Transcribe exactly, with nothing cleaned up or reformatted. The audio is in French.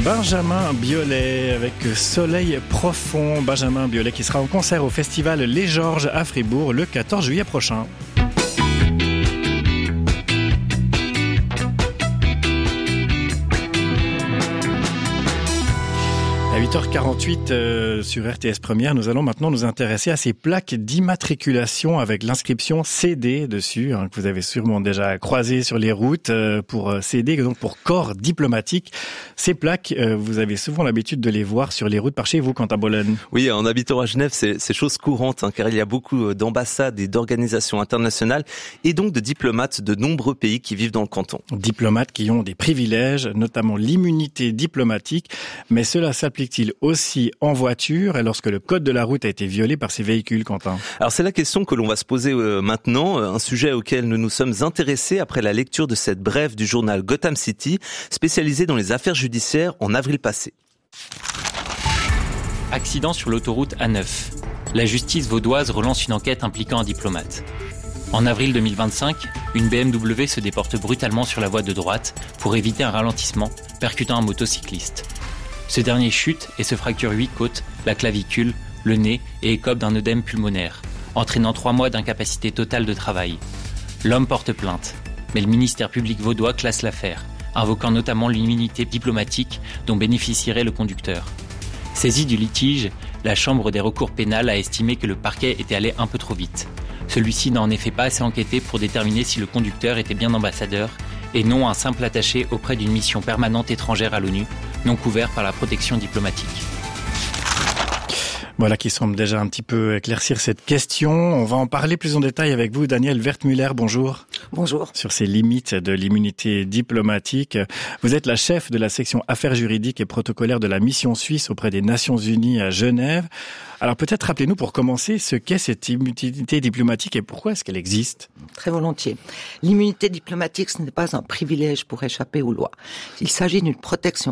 Benjamin Biolay avec Soleil Profond. Benjamin Biolay qui sera en concert au festival Les Georges à Fribourg le quatorze juillet prochain. À huit heures quarante-huit euh, sur R T S Première, nous allons maintenant nous intéresser à ces plaques d'immatriculation avec l'inscription C D dessus, hein, que vous avez sûrement déjà croisé sur les routes euh, pour euh, C D, donc pour corps diplomatique. Ces plaques, euh, vous avez souvent l'habitude de les voir sur les routes par chez vous, Quentin Bollen. Oui, en habitant à Genève, c'est, c'est chose courante, hein, car il y a beaucoup d'ambassades et d'organisations internationales et donc de diplomates de nombreux pays qui vivent dans le canton. Diplomates qui ont des privilèges, notamment l'immunité diplomatique, mais cela s'applique il aussi en voiture et lorsque le code de la route a été violé par ces véhicules, Quentin? Alors c'est la question que l'on va se poser euh, maintenant, un sujet auquel nous nous sommes intéressés après la lecture de cette brève du journal Gotham City, spécialisé dans les affaires judiciaires en avril passé. Accident sur l'autoroute A neuf. La justice vaudoise relance une enquête impliquant un diplomate. En avril deux mille vingt-cinq, une B M W se déporte brutalement sur la voie de droite pour éviter un ralentissement, percutant un motocycliste. Ce dernier chute et se fracture huit côtes, la clavicule, le nez et écope d'un œdème pulmonaire, entraînant trois mois d'incapacité totale de travail. L'homme porte plainte, mais le ministère public vaudois classe l'affaire, invoquant notamment l'immunité diplomatique dont bénéficierait le conducteur. Saisie du litige, la Chambre des recours pénals a estimé que le parquet était allé un peu trop vite. Celui-ci n'a en effet pas assez enquêté pour déterminer si le conducteur était bien ambassadeur et non un simple attaché auprès d'une mission permanente étrangère à l'ONU, non couvert par la protection diplomatique. Voilà qui semble déjà un petit peu éclaircir cette question. On va en parler plus en détail avec vous, Daniel Wertmüller. Bonjour. Bonjour. Sur ces limites de l'immunité diplomatique. Vous êtes la chef de la section affaires juridiques et protocolaires de la mission suisse auprès des Nations Unies à Genève. Alors peut-être rappelez-nous pour commencer ce qu'est cette immunité diplomatique et pourquoi est-ce qu'elle existe? Très volontiers. L'immunité diplomatique, ce n'est pas un privilège pour échapper aux lois. Il s'agit d'une protection